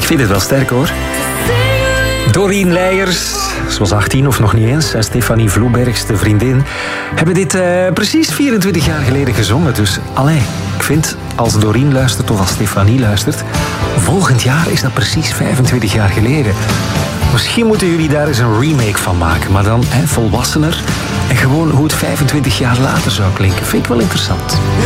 vind het wel sterk, hoor. Doreen Leijers, ze was 18 of nog niet eens, en Stefanie Vloebergs, de vriendin, hebben dit precies 24 jaar geleden gezongen. Dus, allee, ik vind, als Doreen luistert of als Stefanie luistert, volgend jaar is dat precies 25 jaar geleden. Misschien moeten jullie daar eens een remake van maken, maar dan volwassener en gewoon hoe het 25 jaar later zou klinken. Vind ik wel interessant.